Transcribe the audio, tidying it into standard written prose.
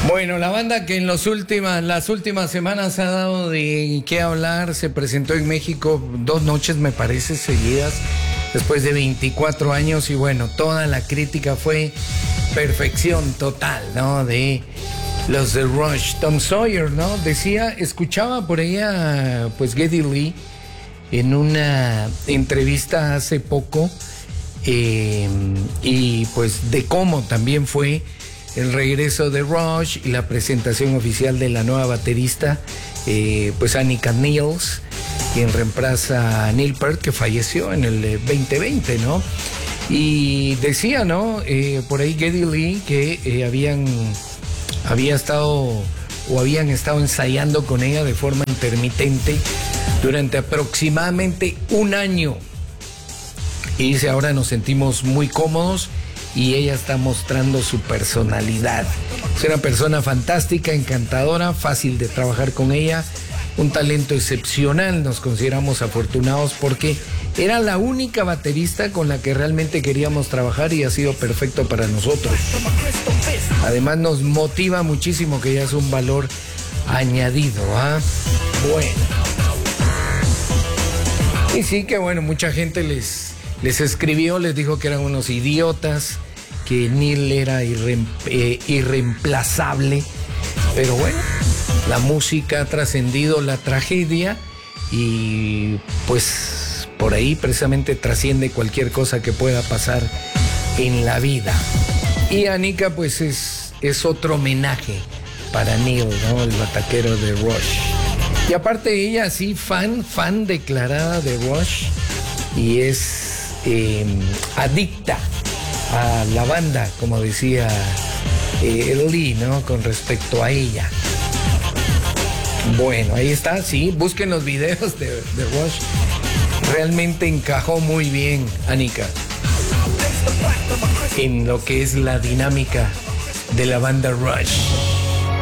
Bueno, la banda que en las últimas semanas ha dado de qué hablar, se presentó en México 2 noches, me parece, seguidas, después de 24 años, y bueno, toda la crítica fue perfección total, ¿no? De los de Rush. Tom Sawyer, ¿no? Escuchaba por ella, pues, Geddy Lee en una entrevista hace poco, y pues de cómo también fue el regreso de Rush y la presentación oficial de la nueva baterista, pues Annika Nilsson, quien reemplaza a Neil Peart, que falleció en el 2020, ¿no? Y decía, ¿no? Por ahí Geddy Lee que habían estado ensayando con ella de forma intermitente durante aproximadamente 1 año. Y dice, ahora nos sentimos muy cómodos y ella está mostrando su personalidad. Es una persona fantástica, encantadora, fácil de trabajar con ella, un talento excepcional. Nos consideramos afortunados porque era la única baterista con la que realmente queríamos trabajar y ha sido perfecto para nosotros. Además nos motiva muchísimo, que ya es un valor añadido, ¿ah? Bueno. Y sí que bueno, mucha gente les escribió, les dijo que eran unos idiotas, que Neil era irreemplazable, pero bueno, la música ha trascendido la tragedia y pues por ahí precisamente trasciende cualquier cosa que pueda pasar en la vida. Y Annika pues es otro homenaje para Neil, ¿no? El bataquero de Rush. Y aparte ella sí, fan declarada de Rush, y es adicta a la banda, como decía Lee, ¿no? Con respecto a ella. Bueno, ahí está, sí, busquen los videos de Rush. Realmente encajó muy bien Annika en lo que es la dinámica de la banda Rush.